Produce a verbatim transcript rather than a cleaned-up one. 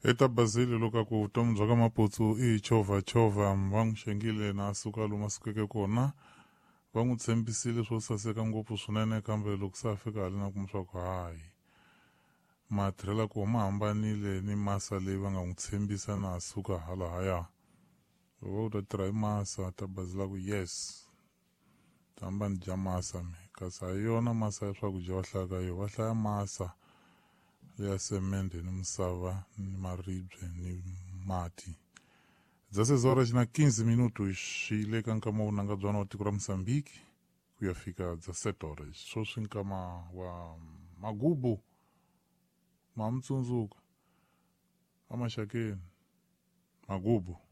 Eta Basile loka ku vutomi bya ka Maputsu i chovha chovha va n'wi xengile na suka lomu a sukeke kona va n'wi tshembisile swo saseka ngopfu swinene kambe loko se a fika hali na kuma swa ku hayi matirhela ku ma hambanile ni masa leyi va nga n'wi tshembisa na a suka halahaya va u ta tirha hi masa ta Basile ku yes ta hamba ni dya masa me kasi a hi yona masa ya swakudya va hlayaka yo va hlaya masa leya semende ni misava ni maribye ni mati dzase zora xina quinze minuto xi le ka nkama wu nanga byona wa tiko ra Mozambique ku ya fika dza setore swo swi nkama wa Magubu ma mutsundzuka a Maxakeni Magubu